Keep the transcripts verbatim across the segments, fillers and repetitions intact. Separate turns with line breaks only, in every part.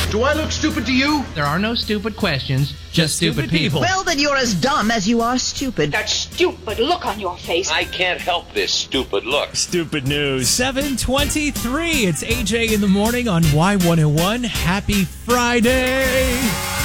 Do I look stupid to you?
There are no stupid questions, just, just stupid, stupid people.
people.
Well, then you're as dumb as you are stupid.
That stupid look on your face.
I can't help this stupid look.
Stupid news.
seven twenty-three. It's A J in the morning on Y one oh one. Happy Friday.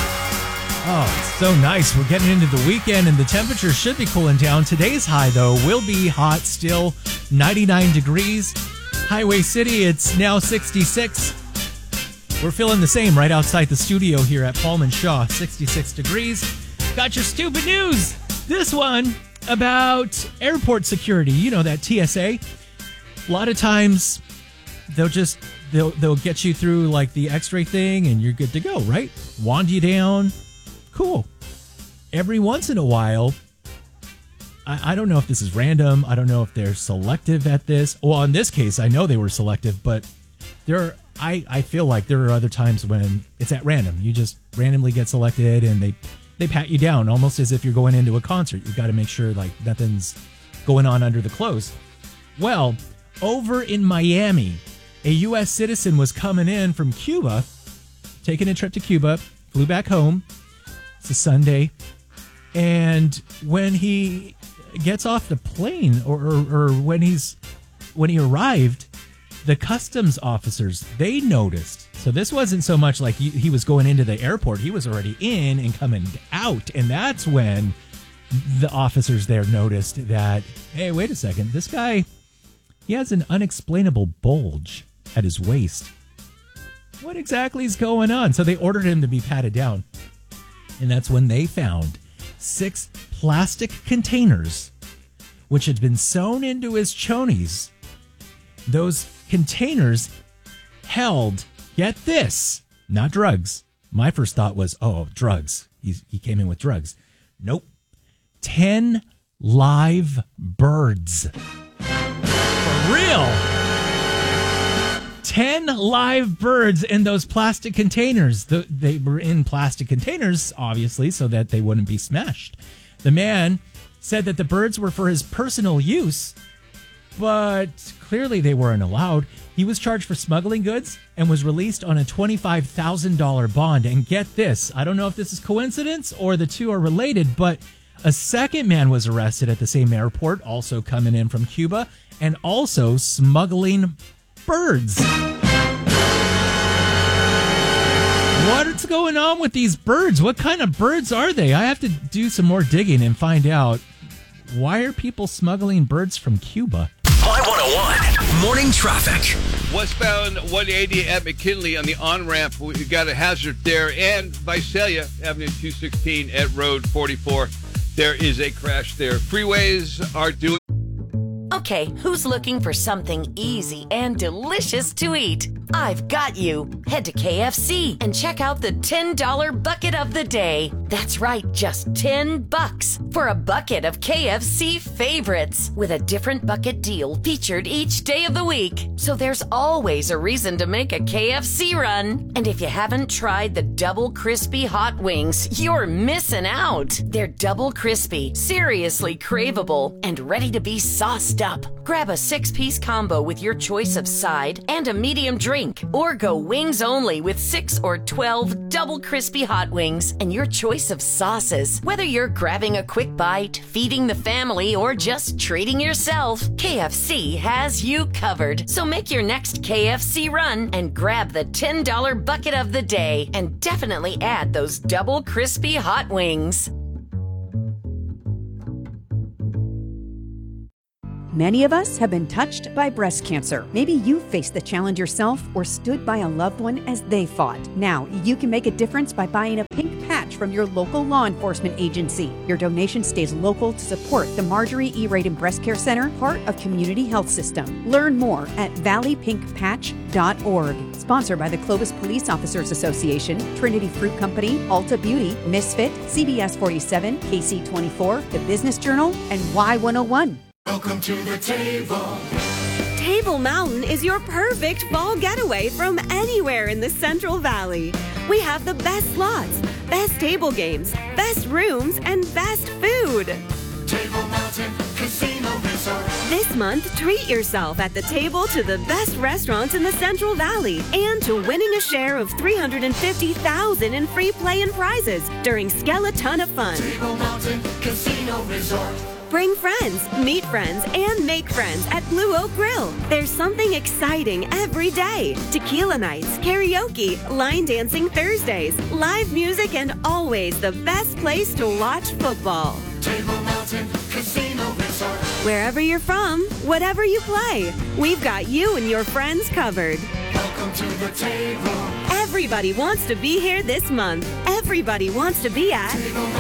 Oh, it's so nice. We're getting into the weekend, and the temperature should be cooling down. Today's high, though, will be hot still, ninety-nine degrees. Highway City, it's now sixty-six. We're feeling the same right outside the studio here at Paulman Shaw, sixty-six degrees. Got your stupid news. This one about airport security. You know, that T S A. A lot of times they'll just, they'll, they'll get you through like the x-ray thing and you're good to go, right? Wand you down. Cool. Every once in a while, I, I don't know if this is random. I don't know if they're selective at this. Well, in this case, I know they were selective, but there are, I, I feel like there are other times when it's at random. You just randomly get selected and they, they pat you down almost as if you're going into a concert. You got to make sure like nothing's going on under the clothes. Well, over in Miami, a U S citizen was coming in from Cuba, taking a trip to Cuba, flew back home. It's a Sunday. And when he gets off the plane or, or, or when he's when he arrived, the customs officers, they noticed. So this wasn't so much like he, he was going into the airport. He was already in and coming out. And that's when the officers there noticed that, hey, wait a second. This guy, he has an unexplainable bulge at his waist. What exactly is going on? So they ordered him to be patted down. And that's when they found six plastic containers, which had been sewn into his chonies. Those containers held, get this, not drugs. My first thought was, oh, drugs. He's, he came in with drugs. Nope. ten live birds. For real. ten live birds in those plastic containers. The, they were in plastic containers, obviously, so that they wouldn't be smashed. The man said that the birds were for his personal use, but clearly they weren't allowed. He was charged for smuggling goods and was released on a twenty-five thousand dollars bond. And get this, I don't know if this is coincidence or the two are related, but a second man was arrested at the same airport, also coming in from Cuba, and also smuggling birds. What's going on with these birds? What kind of birds are they? I have to do some more digging and find out. Why are people smuggling birds from Cuba?
Y one oh one, morning traffic.
Westbound one eighty at McKinley on the on-ramp. We've got a hazard there. And Visalia, Avenue two sixteen at Road forty-four. There is a crash there. Freeways are doing...
Okay, who's looking for something easy and delicious to eat? I've got you. Head to K F C and check out the ten dollar bucket of the day. That's right, just ten bucks for a bucket of K F C favorites with a different bucket deal featured each day of the week. So there's always a reason to make a K F C run. And if you haven't tried the double crispy hot wings, you're missing out. They're double crispy, seriously craveable, and ready to be sauced up. Grab a six-piece combo with your choice of side and a medium drink, or go wings only with six or twelve double crispy hot wings and your choice of sauces. Whether you're grabbing a quick bite, feeding the family, or just treating yourself, K F C has you covered. So make your next K F C run and grab the ten dollar bucket of the day, and definitely add those double crispy hot wings.
Many of us have been touched by breast cancer. Maybe you faced the challenge yourself or stood by a loved one as they fought. Now, you can make a difference by buying a pink patch from your local law enforcement agency. Your donation stays local to support the Marjorie E. Radin Breast Care Center, part of Community Health System. Learn more at valley pink patch dot org. Sponsored by the Clovis Police Officers Association, Trinity Fruit Company, Ulta Beauty, Misfit, C B S forty-seven, K C twenty-four, The Business Journal, and Y one oh one.
Welcome to the table.
Table Mountain is your perfect fall getaway from anywhere in the Central Valley. We have the best slots, best table games, best rooms, and best food.
Table Mountain Casino Resort.
This month, treat yourself at the table to the best restaurants in the Central Valley and to winning a share of three hundred fifty thousand dollars in free play and prizes during Skeleton of Fun.
Table Mountain Casino Resort.
Bring friends, meet friends, and make friends at Blue Oak Grill. There's something exciting every day. Tequila nights, karaoke, line dancing Thursdays, live music, and always the best place to watch football.
Table Mountain Casino Resort.
Wherever you're from, whatever you play, we've got you and your friends covered.
Welcome to the table.
Everybody wants to be here this month. Everybody wants to be at
Table